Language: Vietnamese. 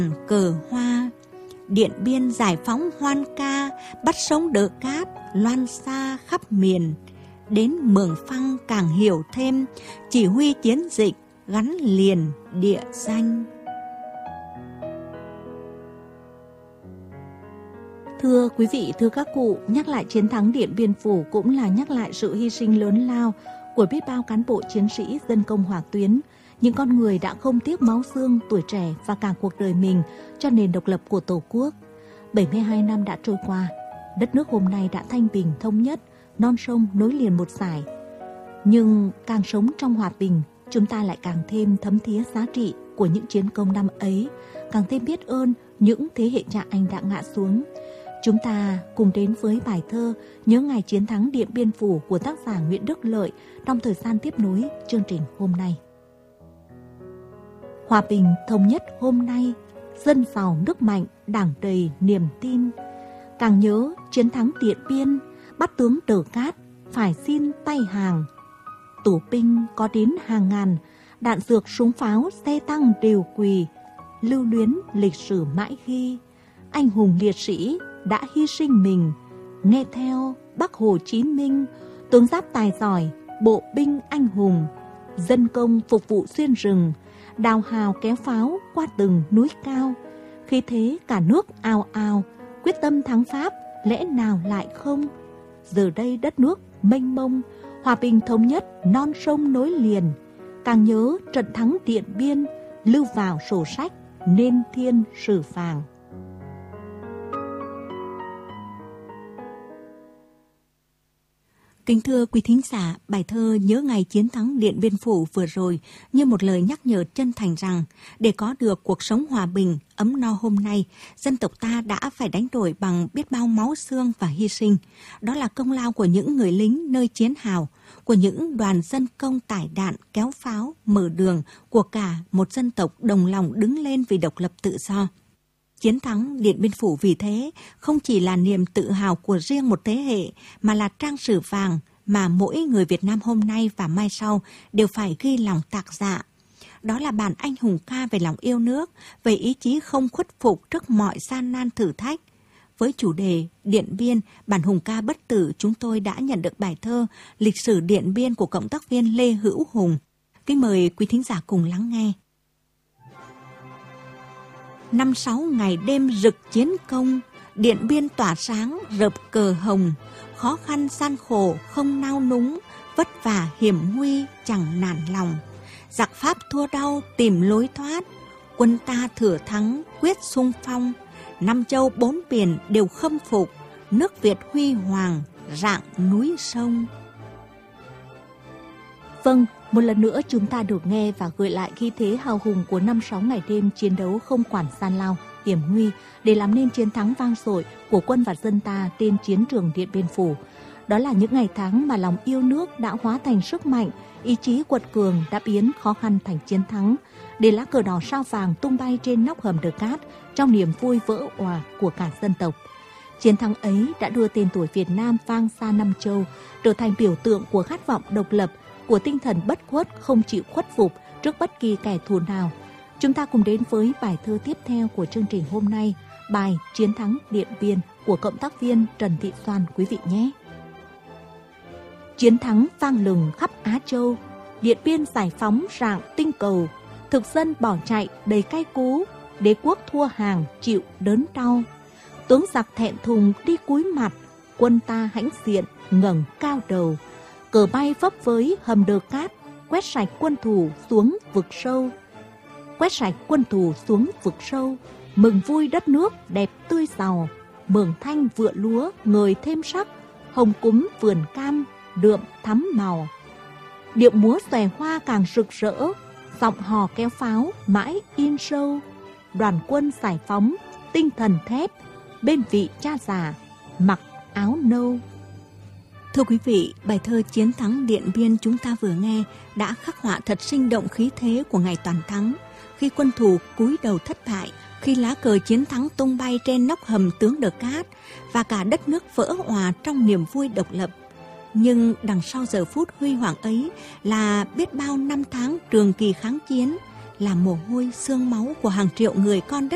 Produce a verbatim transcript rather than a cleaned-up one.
cờ hoa. Điện Biên giải phóng hoan ca, bắt sống Đờ Cát, loan xa khắp miền. Đến Mường Phăng càng hiểu thêm, chỉ huy chiến dịch gắn liền địa danh. Thưa quý vị, thưa các cụ, nhắc lại chiến thắng Điện Biên Phủ cũng là nhắc lại sự hy sinh lớn lao của biết bao cán bộ chiến sĩ dân công hỏa tuyến, những con người đã không tiếc máu xương, tuổi trẻ và cả cuộc đời mình cho nền độc lập của Tổ quốc. bảy mươi hai năm đã trôi qua, đất nước hôm nay đã thanh bình thống nhất, non sông nối liền một dải. Nhưng càng sống trong hòa bình, chúng ta lại càng thêm thấm thía giá trị của những chiến công năm ấy, càng thêm biết ơn những thế hệ cha anh đã ngã xuống. Chúng ta cùng đến với bài thơ Nhớ ngày chiến thắng Điện Biên Phủ của tác giả Nguyễn Đức Lợi trong thời gian tiếp nối chương trình hôm nay. Hòa bình thống nhất hôm nay, dân giàu nước mạnh, đảng đầy niềm tin. Càng nhớ chiến thắng Điện Biên, bắt tướng Đờ Cát phải xin tay hàng. Tù binh có đến hàng ngàn, đạn dược súng pháo xe tăng đều quỳ, lưu luyến lịch sử mãi ghi. Anh hùng liệt sĩ đã hy sinh mình, nghe theo Bác Hồ Chí Minh, tướng giáp tài giỏi, bộ binh anh hùng, dân công phục vụ xuyên rừng, đào hào kéo pháo qua từng núi cao. Khi thế cả nước ào ào, quyết tâm thắng Pháp, lẽ nào lại không? Giờ đây đất nước mênh mông, hòa bình thống nhất, non sông nối liền. Càng nhớ trận thắng Điện Biên, lưu vào sổ sách nên thiên sử vàng. Kính thưa quý thính giả, bài thơ Nhớ ngày chiến thắng Điện Biên Phủ vừa rồi như một lời nhắc nhở chân thành rằng để có được cuộc sống hòa bình, ấm no hôm nay, dân tộc ta đã phải đánh đổi bằng biết bao máu xương và hy sinh. Đó là công lao của những người lính nơi chiến hào, của những đoàn dân công tải đạn, kéo pháo, mở đường, của cả một dân tộc đồng lòng đứng lên vì độc lập tự do. Chiến thắng Điện Biên Phủ vì thế không chỉ là niềm tự hào của riêng một thế hệ mà là trang sử vàng mà mỗi người Việt Nam hôm nay và mai sau đều phải ghi lòng tạc dạ. Đó là bản anh hùng ca về lòng yêu nước, về ý chí không khuất phục trước mọi gian nan thử thách. Với chủ đề Điện Biên, bản hùng ca bất tử, chúng tôi đã nhận được bài thơ Lịch sử Điện Biên của cộng tác viên Lê Hữu Hùng. Kính mời quý thính giả cùng lắng nghe. Năm sáu ngày đêm rực chiến công, Điện Biên tỏa sáng rợp cờ hồng, khó khăn gian khổ không nao núng, vất vả hiểm nguy chẳng nản lòng. Giặc Pháp thua đau tìm lối thoát, quân ta thừa thắng quyết xung phong. Năm châu bốn biển đều khâm phục, nước Việt huy hoàng rạng núi sông. Vâng, một lần nữa chúng ta được nghe và gợi lại khí thế hào hùng của năm sáu ngày đêm chiến đấu không quản gian lao, hiểm nguy để làm nên chiến thắng vang dội của quân và dân ta trên chiến trường Điện Biên Phủ. Đó là những ngày tháng mà lòng yêu nước đã hóa thành sức mạnh, ý chí quật cường đã biến khó khăn thành chiến thắng, để lá cờ đỏ sao vàng tung bay trên nóc hầm Đờ Cát trong niềm vui vỡ òa của cả dân tộc. Chiến thắng ấy đã đưa tên tuổi Việt Nam vang xa năm châu, trở thành biểu tượng của khát vọng độc lập, của tinh thần bất khuất không chịu khuất phục trước bất kỳ kẻ thù nào. Chúng ta cùng đến với bài thơ tiếp theo của chương trình hôm nay, bài Chiến thắng Điện Biên của cộng tác viên Trần Thị Soan quý vị nhé. Chiến thắng vang lừng khắp Á Châu, Điện Biên giải phóng rạng tinh cầu, thực dân bỏ chạy đầy cay cú, đế quốc thua hàng chịu đớn đau. Tướng giặc thẹn thùng đi cúi mặt, quân ta hãnh diện ngẩng cao đầu. Cờ bay phấp với hầm Đờ Cát, quét sạch quân thù xuống vực sâu. Quét sạch quân thù xuống vực sâu, mừng vui đất nước đẹp tươi giàu. Mường thanh vựa lúa ngời thêm sắc, hồng cúm vườn cam đượm thắm màu. Điệu múa xòe hoa càng rực rỡ, giọng hò kéo pháo mãi in sâu. Đoàn quân giải phóng tinh thần thép, bên vị cha già mặc áo nâu. Thưa quý vị, bài thơ Chiến thắng Điện Biên chúng ta vừa nghe đã khắc họa thật sinh động khí thế của ngày toàn thắng. Khi quân thù cúi đầu thất bại, khi lá cờ chiến thắng tung bay trên nóc hầm tướng Đờ Cát và cả đất nước vỡ òa trong niềm vui độc lập. Nhưng đằng sau giờ phút huy hoàng ấy là biết bao năm tháng trường kỳ kháng chiến, là mồ hôi xương máu của hàng triệu người con đất